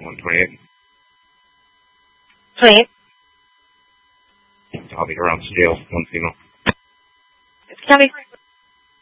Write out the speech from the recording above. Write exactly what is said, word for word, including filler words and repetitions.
one twenty-eight. twenty-eight. I'll be around scale, one female. Copy.